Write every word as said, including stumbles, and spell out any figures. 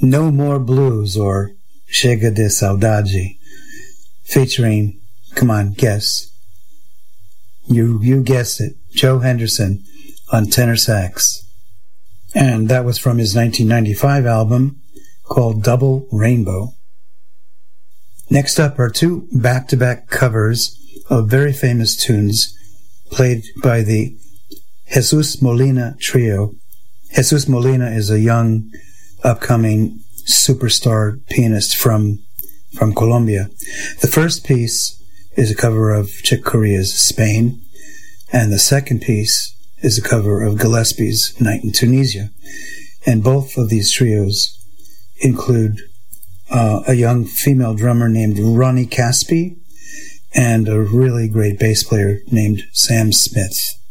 No More Blues, or Chega de Saudade, featuring, come on, guess. You you guessed it, Joe Henderson on tenor sax. And that was from his nineteen ninety-five album called Double Rainbow. Next up are two back-to-back covers of very famous tunes played by the Jesus Molina Trio. Jesus Molina is a young, upcoming superstar pianist from from Colombia. The first piece is a cover of Chick Corea's Spain, and the second piece is a cover of Gillespie's Night in Tunisia. And both of these trios include uh, a young female drummer named Ronnie Caspi and a really great bass player named Sam Smith.